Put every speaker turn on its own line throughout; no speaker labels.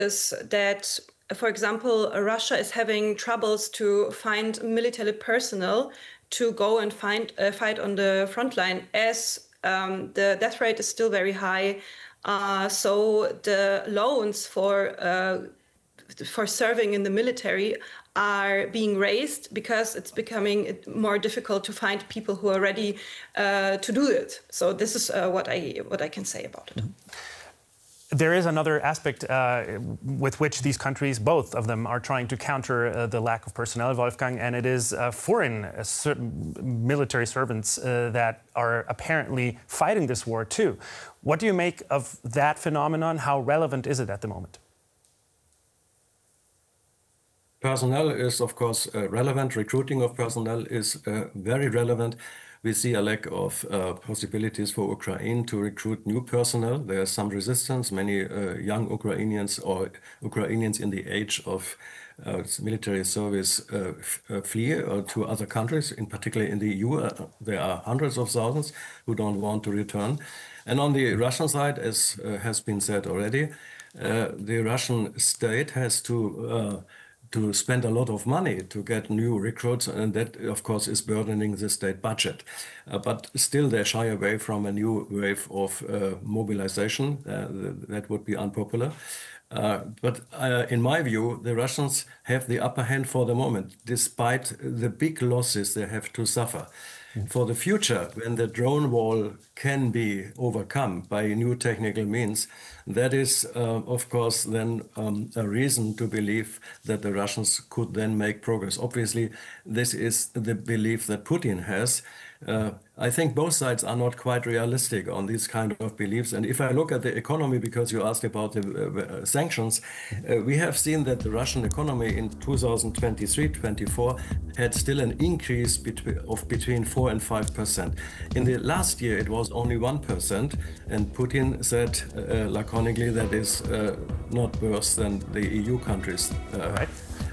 is that, for example, Russia is having troubles to find military personnel to go and fight on the front line, as the death rate is still very high. So the loans for serving in the military are being raised because it's becoming more difficult to find people who are ready to do it. So this is what I can say about it.
There is another aspect with which these countries, both of them, are trying to counter the lack of personnel, Wolfgang, and it is foreign military servants that are apparently fighting this war too. What do you make of that phenomenon? How relevant is it at the moment?
Personnel is, of course, relevant. Recruiting of personnel is very relevant. We see a lack of possibilities for Ukraine to recruit new personnel. There is some resistance. Many young Ukrainians or Ukrainians in the age of military service flee to other countries, in particular in the EU. There are hundreds of thousands who don't want to return. And on the Russian side, as has been said already, the Russian state has to spend a lot of money to get new recruits, and that, of course, is burdening the state budget. But still, they shy away from a new wave of mobilization. That would be unpopular. But in my view, the Russians have the upper hand for the moment, despite the big losses they have to suffer. For the future, when the drone wall can be overcome by new technical means, that is, of course, then a reason to believe that the Russians could then make progress. Obviously, this is the belief that Putin has. I think both sides are not quite realistic on these kind of beliefs. And if I look at the economy, because you asked about the sanctions, we have seen that the Russian economy in 2023-24 had still an increase of between 4 and 5%. In the last year, it was only 1%. And Putin said laconically that is not worse than the EU countries.
Right.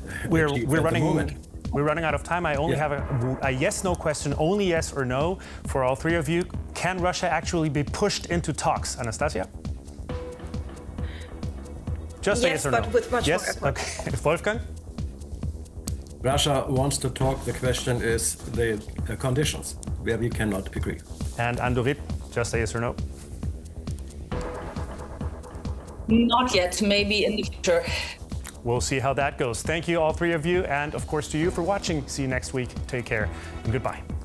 We're running out of time. I only have a yes/no question, only yes or no for all three of you. Can Russia actually be pushed into talks, Anastasia? Just
yes,
a yes or no.
But with much more effort.
Okay. Wolfgang?
Russia wants to talk. The question is the conditions where we cannot agree.
And Andorit, just a yes or no?
Not yet, maybe in the future.
We'll see how that goes. Thank you, all three of you, and of course to you for watching. See you next week. Take care and goodbye.